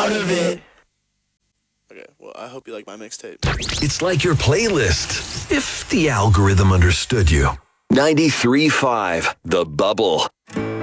part of it. Okay, well, I hope you like my mixtape. It's like your playlist, if the algorithm understood you. 93.5, The Bubble.